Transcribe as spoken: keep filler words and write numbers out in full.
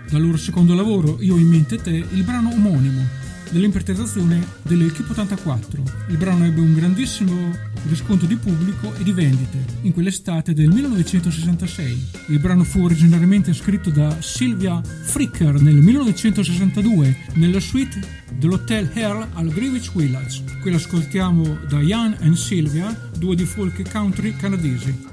Dal loro secondo lavoro, Io in mente te, il brano omonimo, dell'interpretazione dell'Equipe ottantaquattro. Il brano ebbe un grandissimo riscontro di pubblico e di vendite in quell'estate del millenovecentosessantasei. Il brano fu originariamente scritto da Sylvia Fricker nel millenovecentosessantadue nella suite dell'Hotel Earl al Greenwich Village. Qui l'ascoltiamo da Ian and Sylvia, duo di folk e country canadesi.